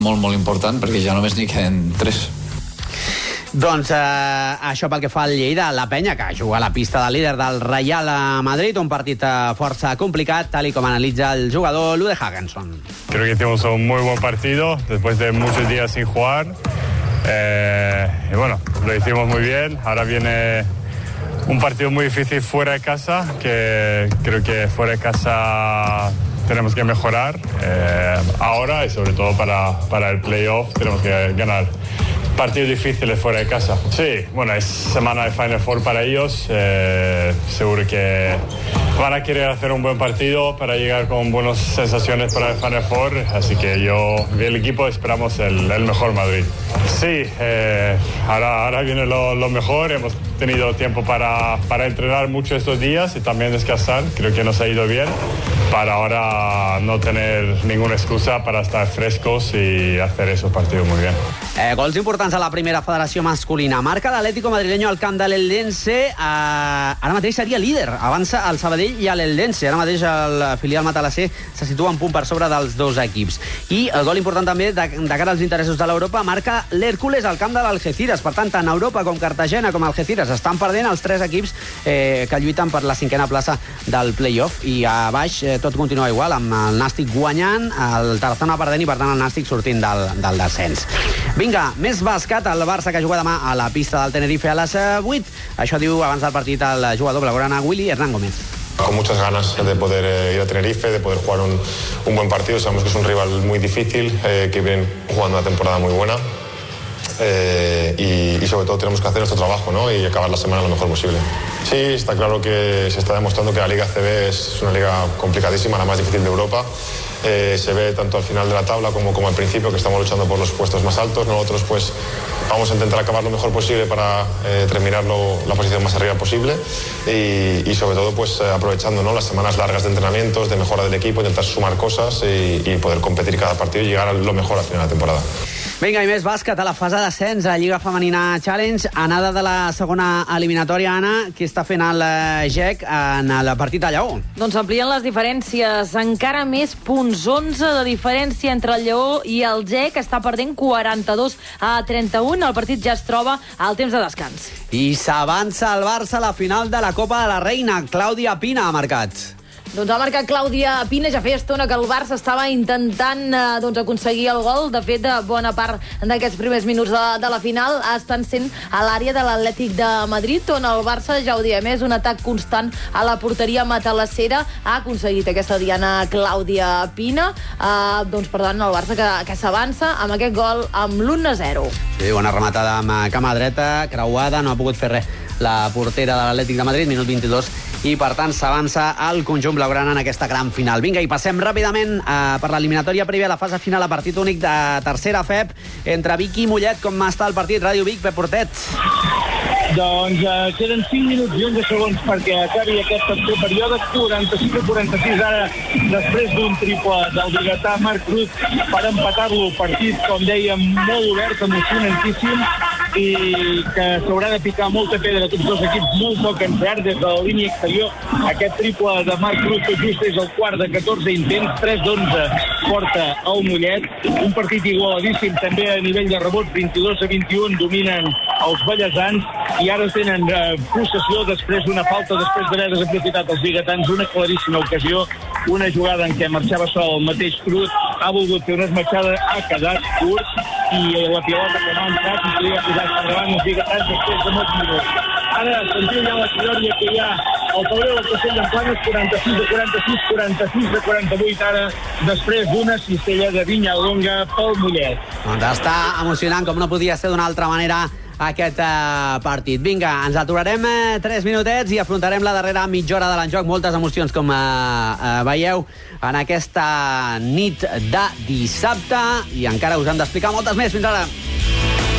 molt important, perquè ja només n'hi queden 3. Doncs això pel que fa al Lleida, la penya que juga a la pista del líder del Real Madrid, un partit força complicat, tal y como analitza el jugador Lude Hagenson. Creo que hicimos un muy buen partido después de muchos días sin jugar. Y bueno, lo hicimos muy bien. Ahora viene un partido muy difícil fuera de casa, que creo que fuera de casa tenemos que mejorar ahora y sobre todo para el playoff tenemos que ganar partidos difíciles fuera de casa. Sí, bueno, es semana de Final Four para ellos. Seguro que van a querer hacer un buen partido para llegar con buenas sensaciones para el Final Four. Así que yo y el equipo esperamos el mejor Madrid. Sí, ahora viene lo mejor. Hemos tenido tiempo para entrenar mucho estos días y también descansar. Creo que nos ha ido bien para ahora no tener ninguna excusa para estar frescos y hacer esos partidos muy bien. Gols importants a la primera federació masculina. Marca l'Atlético madrileño al camp de l'Eldense. Ara mateix seria líder. Avança el Sabadell i l'Eldense. Ara mateix el filial matalasser se situa un punt per sobre dels dos equips. I el gol important també de cara als interessos de l'Europa marca l'Hèrcules al camp de l'Algeciras. Per tant, tant Europa com Cartagena com Algeciras estan perdent els 3 equips que lluiten per la 5a plaça del play-off. I a baix tot continua igual, amb el Nàstic guanyant, el Tarazona perdent i per tant el Nàstic sortint del descens. Vinga, més bàsquet, el Barça que juga demà a la pista del Tenerife a les 8. Això diu abans del partit el jugador blaugrana Willy Hernán Gómez. Con muchas ganas de poder ir a Tenerife, de poder jugar un buen partido. Sabemos que es un rival muy difícil, que vienen jugando una temporada muy buena. Y sobre todo tenemos que hacer nuestro trabajo, ¿no? Y acabar la semana lo mejor posible. Sí, está claro que se está demostrando que la Liga ACB es una liga complicadísima, la más difícil de Europa. Se ve tanto al final de la tabla como al principio, que estamos luchando por los puestos más altos. Nosotros pues vamos a intentar acabar lo mejor posible para terminar la posición más arriba posible y sobre todo pues aprovechando, ¿no?, las semanas largas de entrenamientos, de mejora del equipo, intentar sumar cosas y poder competir cada partido y llegar a lo mejor al final de la temporada. Vinga, i més bàsquet a la fase d'ascens a Lliga Femenina Challenge. Anada de la segona eliminatòria, Anna, què està fent el GEC en el partit a Lleó? Doncs amplien les diferències, encara més punts, 11 de diferència entre el Lleó i el GEC, està perdent 42-31, el partit ja es troba al temps de descans. I s'avança el Barça a la final de la Copa de la Reina. Clàudia Pina ha marcat. Doncs ha marcat Clàudia Pina, ja feia estona que el Barça estava intentant aconseguir el gol. De fet, bona part d'aquests primers minuts de la final estan sent a l'àrea de l'Atlètic de Madrid, on el Barça, ja ho diem, és un atac constant a la porteria matalassera. Ha aconseguit aquesta diana Clàudia Pina. Doncs, per tant, el Barça que s'avança amb aquest gol amb l'1-0. Sí, bona rematada amb cama dreta, creuada, no ha pogut fer res la portera de l'Atlètic de Madrid, minut 22, i per tant s'avança el conjunt blaugrana en aquesta gran final. Vinga, i passem ràpidament per l'eliminatòria prèvia a la fase final a partit únic de tercera FEB entre Vic i Mollet. Com està el partit? Ràdio Vic, Pep Portet. Doncs queden 5 minuts i 11 segons perquè acabi aquest tercer període. 45-46 ara, després d'un triple del biguetà Marc Cruz per empatar-lo. Partit, com dèiem, molt obert, emocionantíssim, i que s'haurà de picar molta pedra tots dos equips, molt poc encert des de la línia exterior. Aquest triple de Marc Cruz que just és el quart de 14 intents, 3 d'11 porta el Mollet. Un partit igualadíssim també a nivell de rebots, 22-21 dominen els ballesans i ara tenen possessió després d'una falta, després d'haver desaprofitat els biguetans una claríssima ocasió, una jugada en què marxava sol el mateix Cruz, ha volgut fer una esmatxada, ha quedat curt i la pilota que no ha entrat i podria posar per davant els biguetans després de molts minuts. Ara sentiu ja la glòria que hi ha al Palau del Castell d'Emplanes, 46-46, 46-48 ara, després d'una cistella de Vinyalonga pel Mollet. Doncs està emocionant, com no podia ser d'una altra manera, aquest partit. Vinga, ens aturarem 3 minutets i afrontarem la darrera mitja hora de l'enjoc. Moltes emocions, com veieu, en aquesta nit de dissabte, i encara us hem d'explicar moltes més. Fins ara.